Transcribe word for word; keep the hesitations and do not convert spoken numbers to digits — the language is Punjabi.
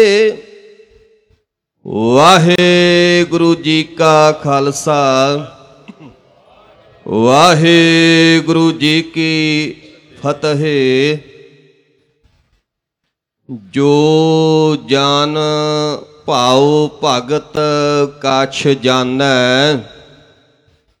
ਵਾਹਿਗੁਰੂ ਜੀ ਕਾ ਖਾਲਸਾ ਵਾਹਿਗੁਰੂ ਜੀ ਕੀ ਫਤਿਹ। ਜੋ ਜਾਨ ਭਾਉ ਭਗਤ ਕਛ ਜਾਣੈ,